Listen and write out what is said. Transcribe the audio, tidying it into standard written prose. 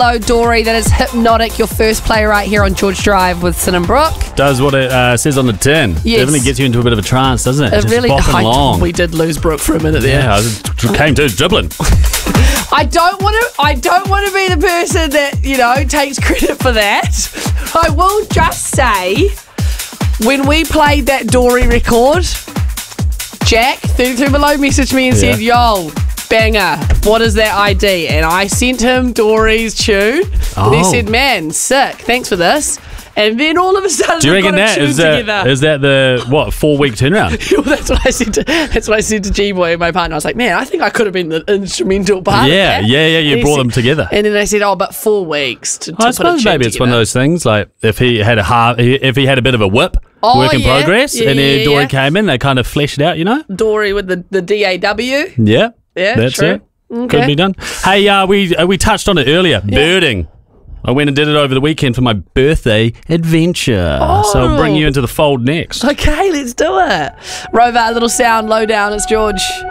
Though, Dory, that is hypnotic. Your first play right here on George Drive with Sin and Brooke. Does what it says on the tin. Yes. Definitely gets you into a bit of a trance, doesn't it? It Just really bopping along. We did lose Brooke for a minute there. Yeah, I came to dribbling. I don't want to be the person that, takes credit for that. I will just say, when we played that Dory record, Jack, 33 Below, messaged me and said, yo, banger, what is that ID? And I sent him Dory's tune. And he said, man, sick, thanks for this. And then all of a sudden, do you reckon that is that the 4-week turnaround? Well, that's what I said to G-Boy, my partner. I was like, man, I think I could have been the instrumental part of that. Yeah, you brought them together. And then they said, but 4 weeks to I suppose maybe it's one of those things, like if he had a bit of a whip, work in progress, and then Dory came in, they kind of fleshed it out, Dory with the DAW. Yeah, that's true. it. Okay. Could be done. Hey, we touched on it earlier, birding. I went and did it over the weekend for my birthday adventure. So I'll bring you into the fold next. Okay, let's do it. Rover, a little sound, low down. It's George.